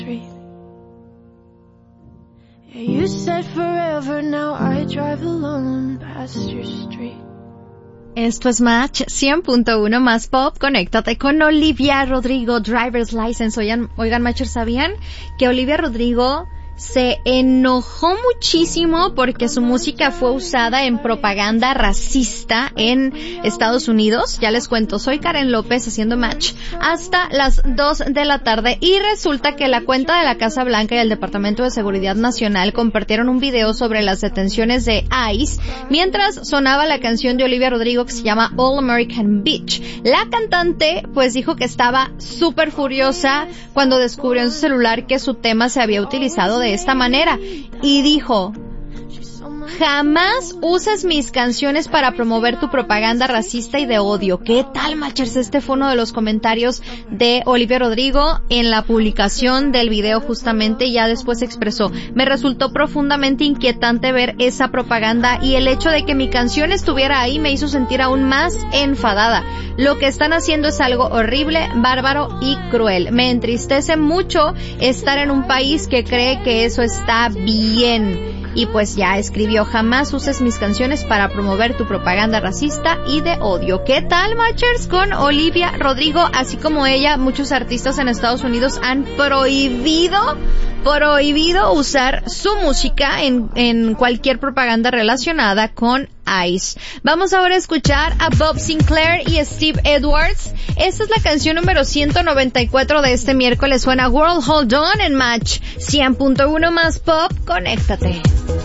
street. Yeah, you said forever, now I drive alone past your street. Esto es Match 100.1 más pop. Conéctate con Olivia Rodrigo, Driver's License. Oigan, Matchers, ¿sabían que Olivia Rodrigo se enojó muchísimo porque su música fue usada en propaganda racista en Estados Unidos? Ya les cuento, soy Karen López haciendo Match hasta las 2 de la tarde y resulta que la cuenta de la Casa Blanca y el Departamento de Seguridad Nacional compartieron un video sobre las detenciones de ICE mientras sonaba la canción de Olivia Rodrigo que se llama All American Beach. La cantante pues dijo que estaba súper furiosa cuando descubrió en su celular que su tema se había utilizado de esta manera y dijo: jamás uses mis canciones para promover tu propaganda racista y de odio. ¿Qué tal, Matchers? Este fue uno de los comentarios de Olivia Rodrigo en la publicación del video justamente, y ya después expresó: me resultó profundamente inquietante ver esa propaganda y el hecho de que mi canción estuviera ahí me hizo sentir aún más enfadada. Lo que están haciendo es algo horrible, bárbaro y cruel. Me entristece mucho estar en un país que cree que eso está bien. Y pues ya escribió: jamás uses mis canciones para promover tu propaganda racista y de odio. ¿Qué tal, Matchers? Con Olivia Rodrigo, así como ella, muchos artistas en Estados Unidos han prohibido usar su música en cualquier propaganda relacionada con ICE. Vamos ahora a escuchar a Bob Sinclair y Steve Edwards. Esta es la canción número 194 de este miércoles. Suena World Hold On en Match 100.1 más pop. Conéctate.